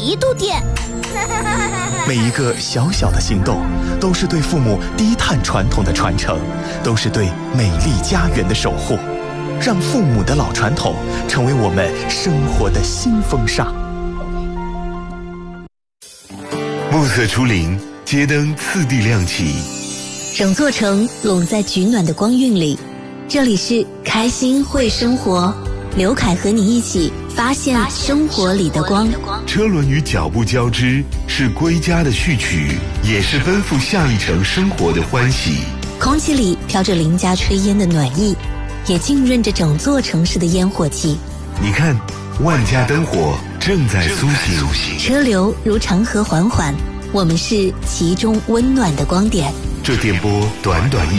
一度电。 每一个小小的行动，都是对父母低碳传统的传承，都是对美丽家园的守护。让父母的老传统成为我们生活的新风尚。 暮色初临，街灯次第亮起， 整座城拢在取暖的光晕里。这里是开心会生活，刘凯和你一起发现生活里的光。 车轮与脚步交织，是归家的序曲，也是奔赴下一程生活的欢喜。 空气里飘着邻家炊烟的暖意，也浸润着整座城市的烟火气。 你看，万家灯火正在苏醒， 车流如长河缓缓，我们是其中温暖的光点。 这电波短短